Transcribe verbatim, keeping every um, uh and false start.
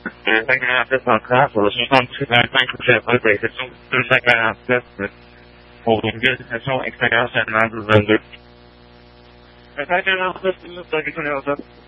Thank you after podcast. So chúng con sẽ là thank you for the great. So there's like a after holding good. So expect us and not the vendor. Thank you after. Thank you for the